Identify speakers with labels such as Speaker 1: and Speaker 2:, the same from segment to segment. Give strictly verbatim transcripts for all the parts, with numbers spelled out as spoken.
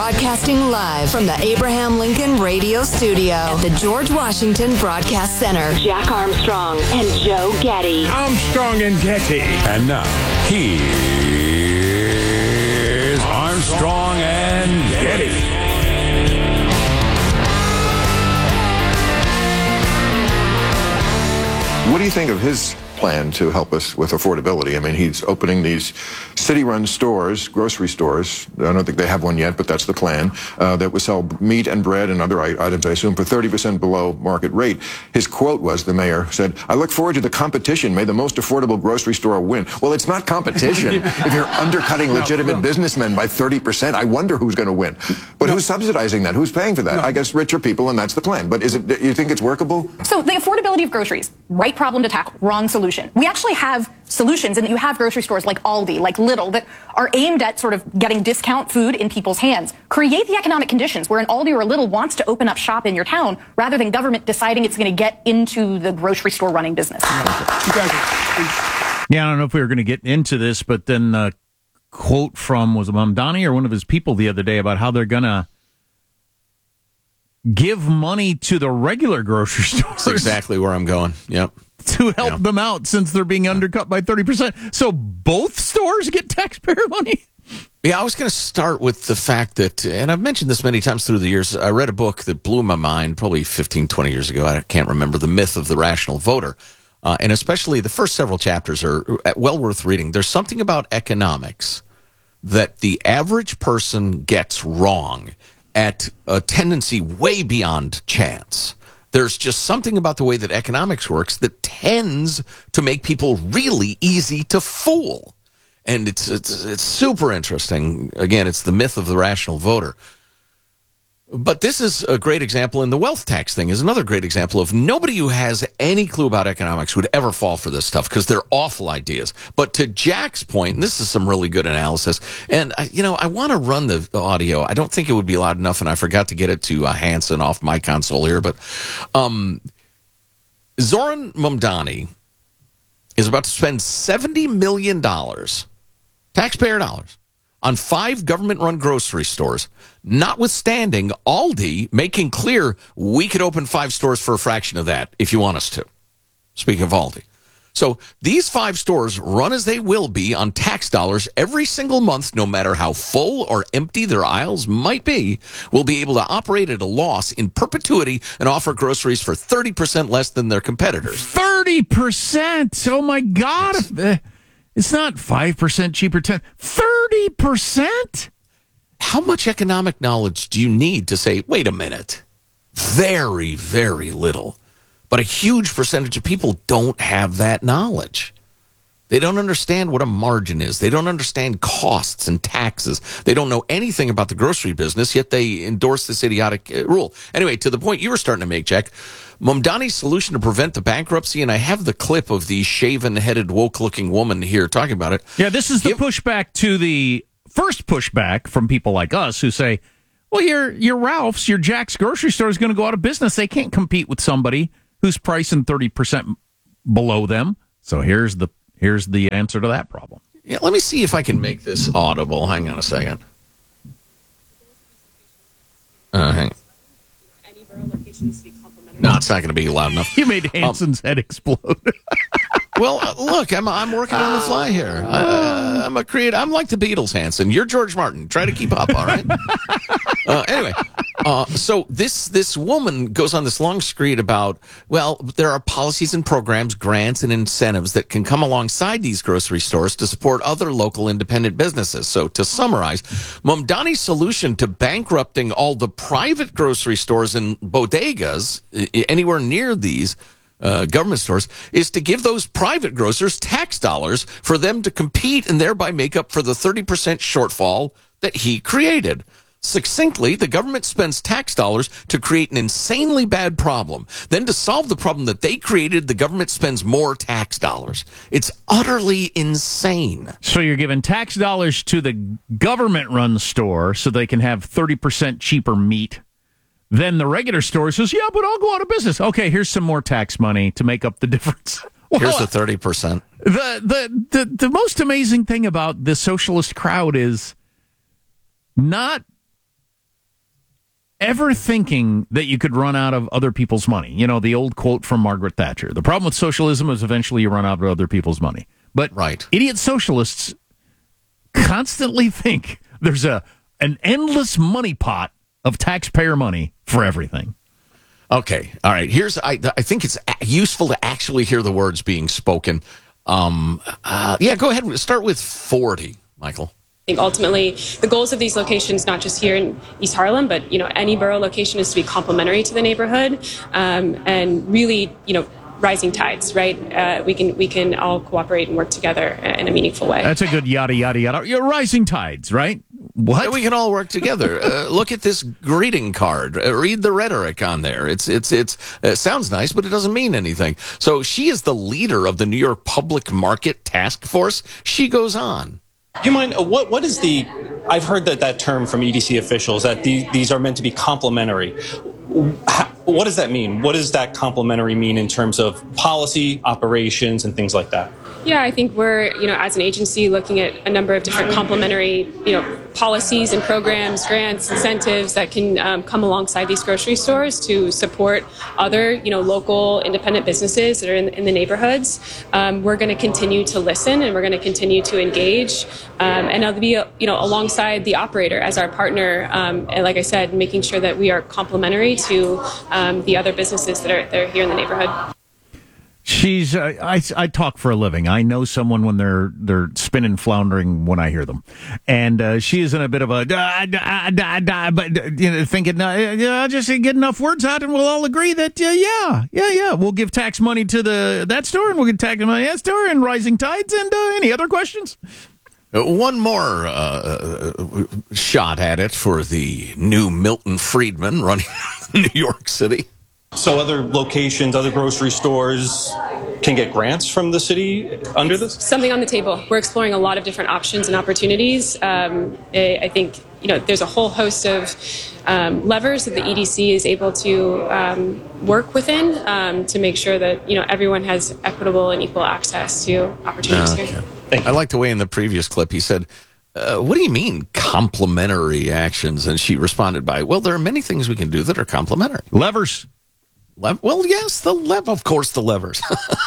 Speaker 1: Broadcasting live from the Abraham Lincoln Radio Studio at the George Washington Broadcast Center. Jack Armstrong and Joe Getty.
Speaker 2: Armstrong and Getty.
Speaker 3: And now, here's Armstrong and Getty.
Speaker 4: What do you think of his plan to help us with affordability? I mean, he's opening these city-run stores, grocery stores. I don't think they have one yet, but that's the plan, uh, that would sell meat and bread and other items, I assume, for thirty percent below market rate. His quote was, the mayor said, "I look forward to the competition. May the most affordable grocery store win." Well, it's not competition. If you're undercutting legitimate businessmen by thirty percent, I wonder who's going to win. But who's subsidizing that? Who's paying for that? I guess richer people, and that's the plan. But is it? You think it's workable?
Speaker 5: So the affordability of groceries, right problem to tackle, wrong solution. We actually have solutions, and you have grocery stores like Aldi, like Lidl, that are aimed at sort of getting discount food in people's hands. Create the economic conditions where an Aldi or a Lidl wants to open up shop in your town rather than government deciding it's going to get into the grocery store running business.
Speaker 6: Yeah, I don't know if we were going to get into this, but then a quote from, was it Mamdani or one of his people the other day about how they're going to give money to the regular grocery stores.
Speaker 7: That's exactly where I'm going. Yep.
Speaker 6: To help
Speaker 7: yeah.
Speaker 6: them out since they're being undercut by thirty percent. So both stores get taxpayer money?
Speaker 7: Yeah, I was going to start with the fact that, and I've mentioned this many times through the years, I read a book that blew my mind probably fifteen, twenty years ago. I can't remember, The Myth of the Rational Voter. Uh, and especially the first several chapters are well worth reading. There's something about economics that the average person gets wrong at a tendency way beyond chance. There's just something about the way that economics works that tends to make people really easy to fool. And it's it's it's super interesting. Again, it's the myth of the rational voter. But this is a great example, and the wealth tax thing is another great example of nobody who has any clue about economics would ever fall for this stuff because they're awful ideas. But to Jack's point, and this is some really good analysis, and, I, you know, I want to run the audio. I don't think it would be loud enough, and I forgot to get it to uh, Hanson off my console here. But um, Zoran Mamdani is about to spend seventy million dollars, taxpayer dollars, on five government-run grocery stores, notwithstanding Aldi making clear we could open five stores for a fraction of that if you want us to. Speaking of Aldi. So these five stores, run as they will be on tax dollars every single month, no matter how full or empty their aisles might be, will be able to operate at a loss in perpetuity and offer groceries for thirty percent less than their competitors.
Speaker 6: thirty percent! Oh, my God! Yes. It's not five percent cheaper, ten thirty percent?
Speaker 7: How much economic knowledge do you need to say, wait a minute? Very, very little. But a huge percentage of people don't have that knowledge. They don't understand what a margin is. They don't understand costs and taxes. They don't know anything about the grocery business, yet they endorse this idiotic uh, rule. Anyway, to the point you were starting to make, Jack, Mamdani's solution to prevent the bankruptcy, and I have the clip of the shaven-headed, woke-looking woman here talking about it.
Speaker 6: Yeah, this is the
Speaker 7: Give-
Speaker 6: pushback to the first pushback from people like us who say, well, your your Ralph's, your Jack's grocery store is going to go out of business. They can't compete with somebody who's pricing thirty percent below them. So here's the here's the answer to that problem.
Speaker 7: Yeah, let me see if I can make this audible. Hang on a second. Uh, hang on. No, it's not going to be loud enough.
Speaker 6: You made Hanson's um, head explode.
Speaker 7: Well, uh, look, I'm I'm working on the fly here. Uh, I'm a creative. I'm like the Beatles, Hanson. You're George Martin. Try to keep up, all right? uh, anyway, uh, so this this woman goes on this long screed about, well, there are policies and programs, grants and incentives that can come alongside these grocery stores to support other local independent businesses. So to summarize, Mamdani's solution to bankrupting all the private grocery stores and bodegas anywhere near these Uh, government stores is to give those private grocers tax dollars for them to compete and thereby make up for the thirty percent shortfall that he created. Succinctly, the government spends tax dollars to create an insanely bad problem. Then to solve the problem that they created, the government spends more tax dollars. It's utterly insane.
Speaker 6: So you're giving tax dollars to the government-run store so they can have thirty percent cheaper meat. Then the regular store says, yeah, but I'll go out of business. Okay, here's some more tax money to make up the difference. Well,
Speaker 7: here's the thirty percent.
Speaker 6: The, the, the, the most amazing thing about the socialist crowd is not ever thinking that you could run out of other people's money. You know, the old quote from Margaret Thatcher. The problem with socialism is eventually you run out of other people's money. But
Speaker 7: right.
Speaker 6: idiot socialists constantly think there's a an endless money pot of taxpayer money for everything.
Speaker 7: Okay. All right. Here's, I, I think it's useful to actually hear the words being spoken. Um, uh, yeah, go ahead. Start with forty, Michael.
Speaker 2: I think ultimately the goals of these locations, not just here in East Harlem, but, you know, any borough location is to be complementary to the neighborhood, um, and really, you know, rising tides, right? Uh, we can we can all cooperate and work together in a meaningful way.
Speaker 6: That's a good yada, yada, yada. You're rising tides, right? What?
Speaker 7: We can all work together. uh, look at this greeting card. Uh, read the rhetoric on there. It's it's it's it sounds nice, but it doesn't mean anything. So she is the leader of the New York Public Market Task Force. She goes on.
Speaker 8: Do you mind, uh, what what is the, I've heard that that term from E D C officials, that the, these are meant to be complementary. How, what does that mean? What does that complementary mean in terms of policy, operations, and things like that?
Speaker 2: Yeah, I think we're, you know, as an agency looking at a number of different complementary, you know, policies and programs, grants, incentives that can um, come alongside these grocery stores to support other, you know, local independent businesses that are in, in the neighborhoods. Um, we're going to continue to listen and we're going to continue to engage, um, and I'll be, you know, alongside the operator as our partner. Um, and like I said, making sure that we are complementary to um, the other businesses that are, that are here in the neighborhood.
Speaker 6: She's. Uh, I, I talk for a living. I know someone when they're they're spinning, floundering when I hear them, and uh, she is in a bit of a da, da, da, da, but you know, thinking, uh, yeah, just get enough words out, and we'll all agree that uh, yeah, yeah, yeah, we'll give tax money to the that store, and we'll give tax money to that store, and rising tides. And uh, any other questions?
Speaker 7: Uh, one more uh, shot at it for the new Milton Friedman running New York City.
Speaker 8: So other locations, other grocery stores can get grants from the city under this?
Speaker 2: Something on the table. We're exploring a lot of different options and opportunities. Um, I think, you know, there's a whole host of um, levers that the E D C is able to um, work within um, to make sure that, you know, everyone has equitable and equal access to opportunities
Speaker 7: Okay.
Speaker 2: here.
Speaker 7: I like the way in the previous clip he said, Uh, what do you mean complementary actions? And she responded by, well, there are many things we can do that are complementary.
Speaker 6: Levers.
Speaker 7: Le- well, yes, the lev, of course, the levers.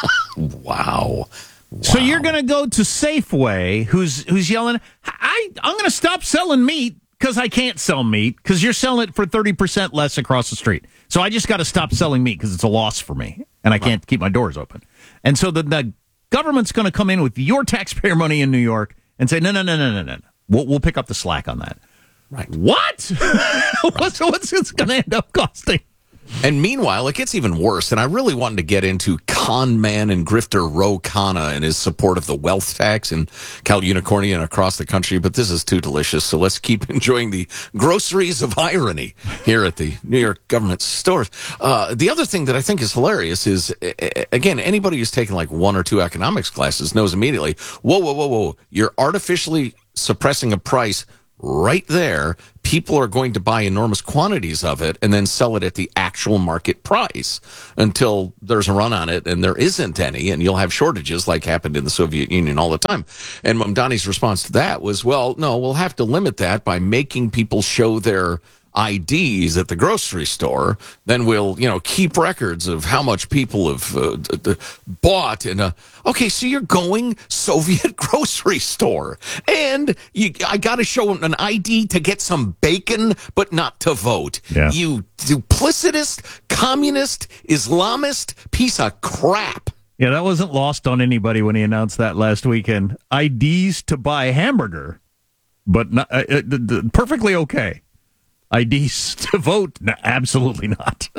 Speaker 7: wow.
Speaker 6: So
Speaker 7: Wow.
Speaker 6: you're going to go to Safeway, who's who's yelling, I, I'm going to stop selling meat because I can't sell meat because you're selling it for thirty percent less across the street. So I just got to stop selling meat because it's a loss for me and I can't keep my doors open. And so the, the government's going to come in with your taxpayer money in New York and say, no, no, no, no, no, no. We'll, we'll pick up the slack on that.
Speaker 7: Right.
Speaker 6: What? what's what's it's going to end up costing?
Speaker 7: And meanwhile, it gets even worse. And I really wanted to get into con man and grifter Ro Khanna and his support of the wealth tax in Cal Unicornia and across the country. But this is too delicious. So let's keep enjoying the groceries of irony here at the New York government stores. Uh, the other thing that I think is hilarious is, again, anybody who's taken like one or two economics classes knows immediately, whoa, whoa, whoa, whoa, you're artificially suppressing a price right there. People are going to buy enormous quantities of it and then sell it at the actual market price until there's a run on it and there isn't any, and you'll have shortages like happened in the Soviet Union all the time. And Mamdani's response to that was, well, no, we'll have to limit that by making people show their I Ds at the grocery store. Then we'll, you know, keep records of how much people have uh, d- d- bought. And uh, okay, so you're going Soviet grocery store, and you, I got to show an I D to get some bacon, but not to vote.
Speaker 6: Yeah.
Speaker 7: You duplicitous, communist, Islamist piece of crap.
Speaker 6: Yeah, that wasn't lost on anybody when he announced that last weekend. I Ds to buy hamburger, but not, uh, uh, d- d- perfectly okay. I Ds to vote? No, absolutely not.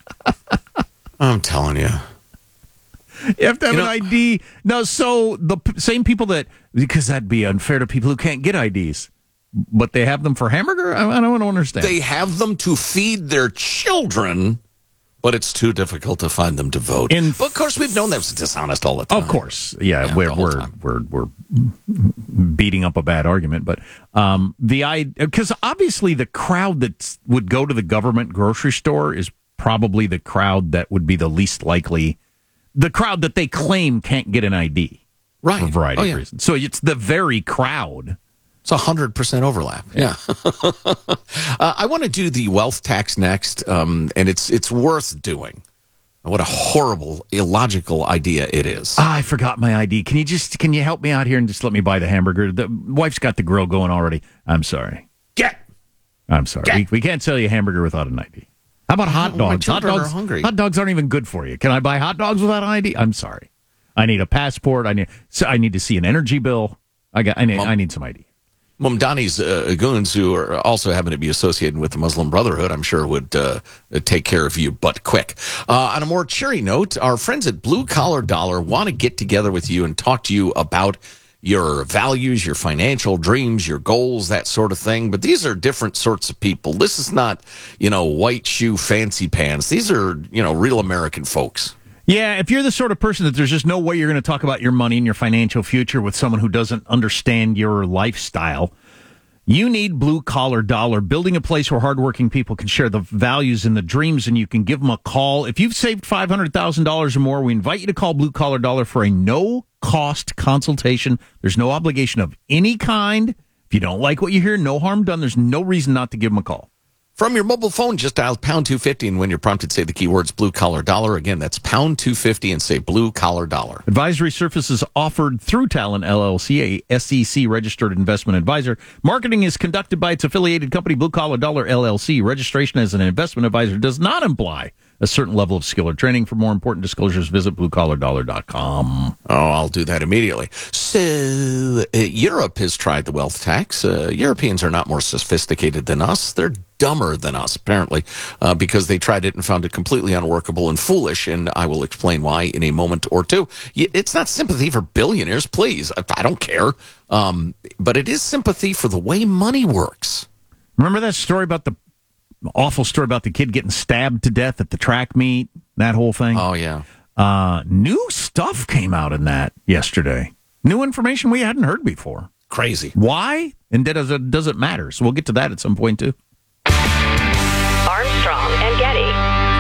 Speaker 7: I'm telling you.
Speaker 6: You have to have
Speaker 7: You
Speaker 6: an
Speaker 7: know-
Speaker 6: I D. No, so the p- same people that, because that'd be unfair to people who can't get I Ds, but they have them for hamburger? I, I don't understand.
Speaker 7: They have them to feed their children, but it's too difficult to find them to vote.
Speaker 6: In-
Speaker 7: but of course, we've known that's dishonest all the time.
Speaker 6: Of course, yeah,
Speaker 7: Yeah,
Speaker 6: we're
Speaker 7: the whole
Speaker 6: we're,
Speaker 7: time.
Speaker 6: we're we're beating up a bad argument, but um, the I because obviously the crowd that would go to the government grocery store is probably the crowd that would be the least likely, the crowd that they claim can't get an I D,
Speaker 7: Right.
Speaker 6: for a variety
Speaker 7: Oh,
Speaker 6: of
Speaker 7: yeah.
Speaker 6: reasons. So it's the very crowd
Speaker 7: It's one hundred percent overlap. Yeah. uh, I want to do the wealth tax next, um, and it's it's worth doing. What a horrible, illogical idea it is.
Speaker 6: Ah, I forgot my I D. Can you just can you help me out here and just let me buy the hamburger? The wife's got the grill going already. I'm sorry.
Speaker 7: Get.
Speaker 6: I'm sorry.
Speaker 7: Get.
Speaker 6: We, we can't sell you a hamburger without an I D. How about hot
Speaker 7: My
Speaker 6: dogs? Hot
Speaker 7: children
Speaker 6: dogs
Speaker 7: are hungry.
Speaker 6: Hot dogs aren't even good for you. Can I buy hot dogs without an I D? I'm sorry. I need a passport. I need so I need to see an energy bill. I got. I need.
Speaker 7: Mom,
Speaker 6: I need some I D.
Speaker 7: Mumdani's uh, goons, who are also happen to be associated with the Muslim Brotherhood, I'm sure would uh, take care of you, but quick. Uh, on a more cheery note, our friends at Blue Collar Dollar want to get together with you and talk to you about your values, your financial dreams, your goals, that sort of thing. But these are different sorts of people. This is not, you know, white shoe, fancy pants. These are, you know, real American folks.
Speaker 6: Yeah, if you're the sort of person that there's just no way you're going to talk about your money and your financial future with someone who doesn't understand your lifestyle, you need Blue Collar Dollar, building a place where hardworking people can share the values and the dreams, and you can give them a call. If you've saved five hundred thousand dollars or more, we invite you to call Blue Collar Dollar for a no-cost consultation. There's no obligation of any kind. If you don't like what you hear, no harm done. There's no reason not to give them a call.
Speaker 7: From your mobile phone, just dial pound two fifty, and when you're prompted, say the keywords Blue Collar Dollar. Again, that's pound two fifty and say Blue Collar Dollar.
Speaker 6: Advisory services offered through Talon L L C, a S E C-registered investment advisor. Marketing is conducted by its affiliated company, Blue Collar Dollar L L C. Registration as an investment advisor does not imply a certain level of skill or training. For more important disclosures, visit blue collar dollar dot com.
Speaker 7: Oh, I'll do that immediately. So, uh, Europe has tried the wealth tax. Uh, Europeans are not more sophisticated than us. They're dumber than us, apparently, uh, because they tried it and found it completely unworkable and foolish, and I will explain why in a moment or two. It's not sympathy for billionaires, please. I don't care. Um, but it is sympathy for the way money works.
Speaker 6: Remember that story about the awful story about the kid getting stabbed to death at the track meet? That whole thing?
Speaker 7: Oh, yeah.
Speaker 6: Uh, new stuff came out in that yesterday. New information we hadn't heard before.
Speaker 7: Crazy.
Speaker 6: Why? And does it, does it matter? So we'll get to that at some point, too.
Speaker 1: Armstrong and Getty.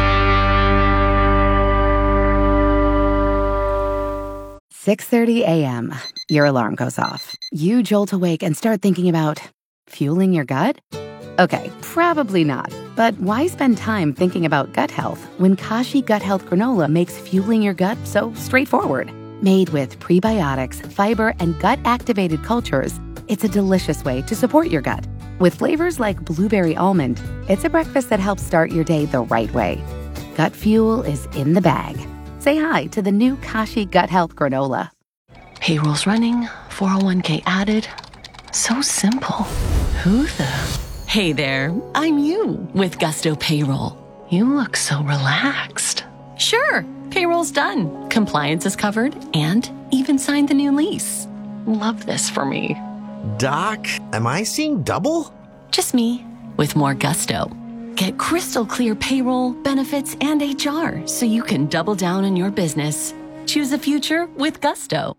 Speaker 9: six thirty a.m. Your alarm goes off. You jolt awake and start thinking about fueling your gut? Okay, probably not. But why spend time thinking about gut health when Kashi Gut Health Granola makes fueling your gut so straightforward? Made with prebiotics, fiber, and gut-activated cultures, it's a delicious way to support your gut. With flavors like blueberry almond, it's a breakfast that helps start your day the right way. Gut fuel is in the bag. Say hi to the new Kashi Gut Health Granola.
Speaker 10: Payroll's running, four oh one k added. So simple. Who the... Hey there, I'm you with Gusto Payroll. You look so relaxed. Sure, payroll's done. Compliance is covered and even signed the new lease. Love this for me.
Speaker 11: Doc, am I seeing double?
Speaker 10: Just me with more gusto. Get crystal clear payroll, benefits, and H R so you can double down on your business. Choose a future with Gusto.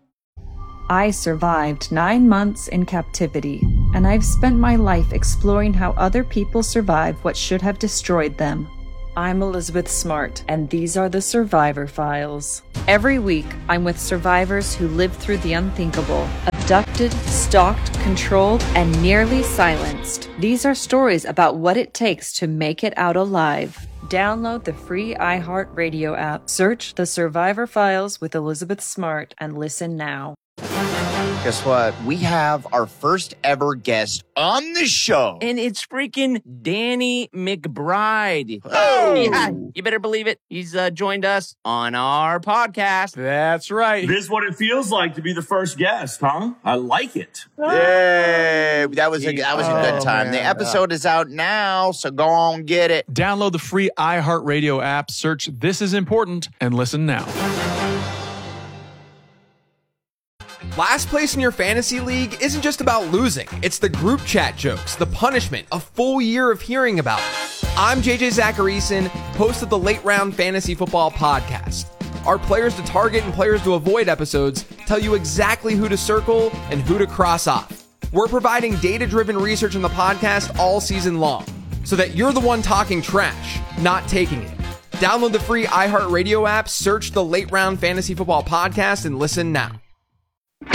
Speaker 12: I survived nine months in captivity, and I've spent my life exploring how other people survive what should have destroyed them. I'm Elizabeth Smart, and these are the Survivor Files. Every week, I'm with survivors who lived through the unthinkable, abducted, stalked, controlled, and nearly silenced. These are stories about what it takes to make it out alive. Download the free iHeartRadio app, search The Survivor Files with Elizabeth Smart, and listen now.
Speaker 13: Guess what? We have our first ever guest on the show.
Speaker 14: And it's freaking Danny McBride.
Speaker 13: Oh!
Speaker 14: Yeah, you better believe it. He's uh, joined us on our podcast.
Speaker 15: That's right. This is what it feels like to be the first guest, huh? I like it.
Speaker 13: Yay! That was a, that was a good time.
Speaker 15: Oh,
Speaker 13: the
Speaker 15: man.
Speaker 13: episode is out now, so go on, get it.
Speaker 15: Download the free iHeartRadio app, search This Is Important, and listen now.
Speaker 16: Last place in your fantasy league isn't just about losing. It's the group chat jokes, the punishment, a full year of hearing about it. I'm J J Zacharyson, host of the Late Round Fantasy Football Podcast. Our players to target and players to avoid episodes tell you exactly who to circle and who to cross off. We're providing data-driven research in the podcast all season long, so that you're the one talking trash, not taking it. Download the free iHeartRadio app, search the Late Round Fantasy Football Podcast, and listen now.